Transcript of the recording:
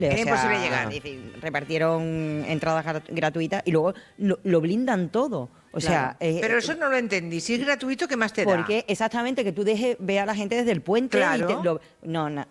Era imposible sea, llegar. es decir, repartieron entradas gratuitas y luego lo blindan todo. O sea, Claro. Pero eso no lo entendí. Si es gratuito, ¿qué más te da? porque exactamente que tú dejes ver a la gente desde el puente y Claro. no,